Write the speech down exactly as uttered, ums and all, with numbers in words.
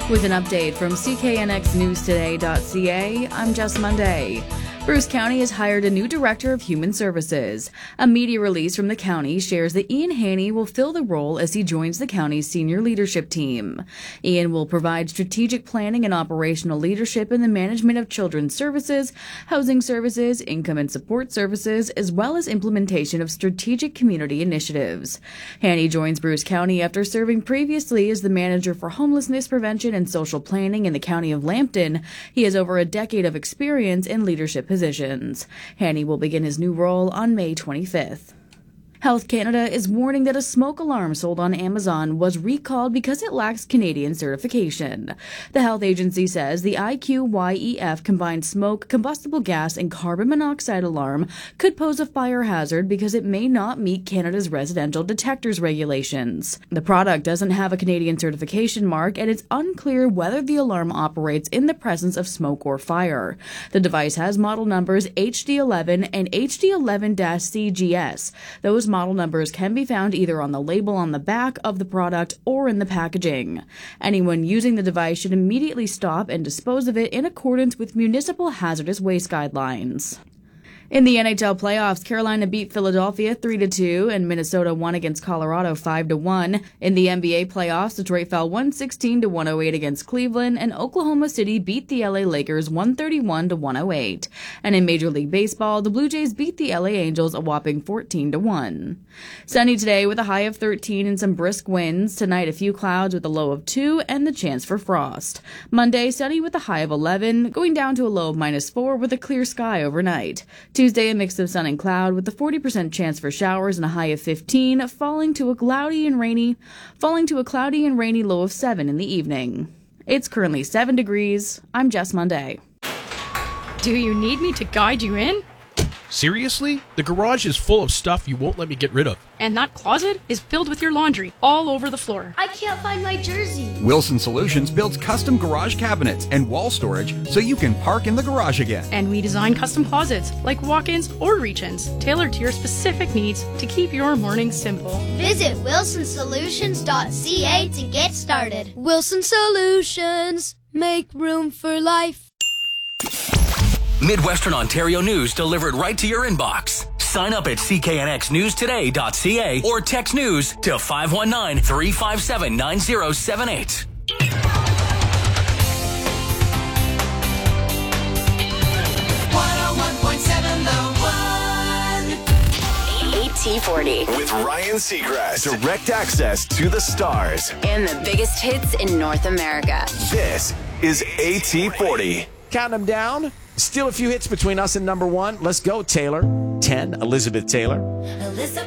With an update from C K N X News Today dot C A, I'm Jess Monday. Bruce County has hired a new Director of Human Services. A media release from the county shares that Ian Haney will fill the role as he joins the county's senior leadership team. Ian will provide strategic planning and operational leadership in the management of children's services, housing services, income and support services, as well as implementation of strategic community initiatives. Haney joins Bruce County after serving previously as the manager for homelessness prevention and social planning in the county of Lambton. He has over a decade of experience in leadership positions. Haney will begin his new role on May twenty-fifth. Health Canada is warning that a smoke alarm sold on Amazon was recalled because it lacks Canadian certification. The health agency says the I Q Y E F combined smoke, combustible gas, and carbon monoxide alarm could pose a fire hazard because it may not meet Canada's residential detectors regulations. The product doesn't have a Canadian certification mark, and it's unclear whether the alarm operates in the presence of smoke or fire. The device has model numbers H D eleven and H D eleven C G S. Those model numbers can be found either on the label on the back of the product or in the packaging. Anyone using the device should immediately stop and dispose of it in accordance with municipal hazardous waste guidelines. In the N H L playoffs, Carolina beat Philadelphia three to two and Minnesota won against Colorado five to one. In the N B A playoffs, Detroit fell one sixteen to one oh eight against Cleveland and Oklahoma City beat the L A Lakers one thirty-one to one oh eight. And in Major League Baseball, the Blue Jays beat the L A Angels a whopping fourteen to one. Sunny today with a high of thirteen and some brisk winds. Tonight, a few clouds with a low of two and the chance for frost. Monday, sunny with a high of eleven, going down to a low of minus four with a clear sky overnight. Tuesday, a mix of sun and cloud with a forty percent chance for showers and a high of fifteen, falling to a cloudy and rainy, falling to a cloudy and rainy low of seven in the evening. It's currently seven degrees. I'm Jess Monday. Do you need me to guide you in? Seriously? The garage is full of stuff you won't let me get rid of. And that closet is filled with your laundry all over the floor. I can't find my jersey. Wilson Solutions builds custom garage cabinets and wall storage so you can park in the garage again. And we design custom closets, like walk-ins or reach-ins, tailored to your specific needs to keep your morning simple. Visit wilson solutions dot c a to get started. Wilson Solutions. Make room for life. Midwestern Ontario news delivered right to your inbox. Sign up at C K N X News Today dot C A or text news to five one nine, three five seven, nine zero seven eight. one oh one point seven The One. A T forty. With Ryan Seacrest. Direct access to the stars. And the biggest hits in North America. This is A T forty. Count them down. Still a few hits between us and number one. Let's go, Taylor. ten, Elizabeth Taylor. Elizabeth.